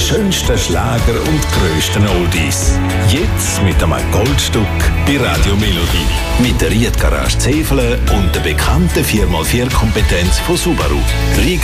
schönsten Schlager und grössten Oldies. Jetzt mit einem Goldstück bei Radio Melodie. Mit der Riedgarage Zefele und der bekannten 4x4-Kompetenz von Subaru.